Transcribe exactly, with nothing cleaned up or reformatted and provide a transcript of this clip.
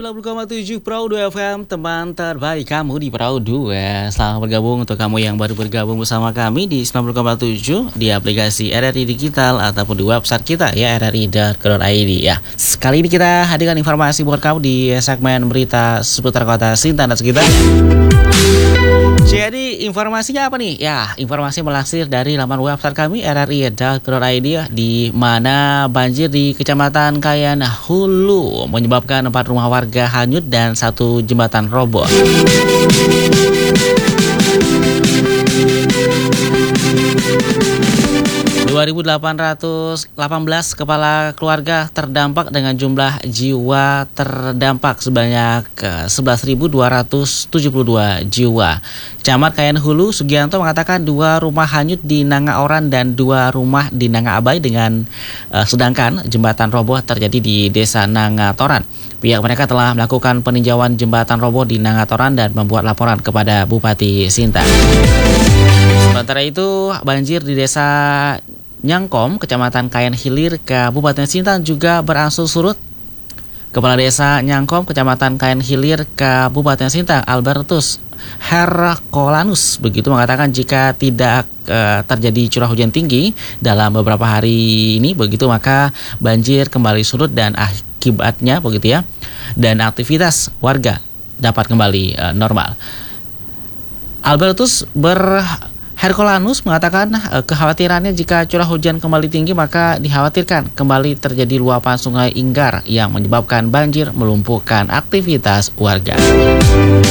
sembilan puluh koma tujuh Pro dua F M, teman terbaik kamu di Pro dua. Selamat bergabung untuk kamu yang baru bergabung bersama kami di sembilan puluh koma tujuh di aplikasi R R I Digital ataupun di website kita ya r r i dot co dot i d ya. Sekali ini kita hadirkan informasi buat kamu di segmen berita seputar kota Sinta dan sekitar. Jadi informasinya apa nih? Ya, informasi melansir dari laman website kami r r i dot co dot i d ya, di mana banjir di Kecamatan Kayan Hulu menyebabkan empat rumah warga hanyut dan satu jembatan roboh. dua ribu delapan ratus delapan belas kepala keluarga terdampak dengan jumlah jiwa terdampak sebanyak sebelas ribu dua ratus tujuh puluh dua jiwa. Camat Kayan Hulu Sugianto mengatakan dua rumah hanyut di Nanga Oran dan dua rumah di Nanga Abai dengan uh, sedangkan jembatan roboh terjadi di Desa Nanga Toran. Pihak mereka telah melakukan peninjauan jembatan roboh di Nanga Toran dan membuat laporan kepada Bupati Sinta. Sementara itu, banjir di Desa Nyangkom, Kecamatan Kayan Hilir, Kabupaten Sintang juga berangsur surut. Kepala Desa Nyangkom, Kecamatan Kayan Hilir, Kabupaten Sintang, Albertus Herkolanus begitu mengatakan jika tidak e, terjadi curah hujan tinggi dalam beberapa hari ini begitu maka banjir kembali surut dan akibatnya begitu ya, dan aktivitas warga dapat kembali e, normal. Albertus ber Herkolanus mengatakan eh, kekhawatirannya jika curah hujan kembali tinggi maka dikhawatirkan kembali terjadi luapan sungai Inggar yang menyebabkan banjir melumpuhkan aktivitas warga.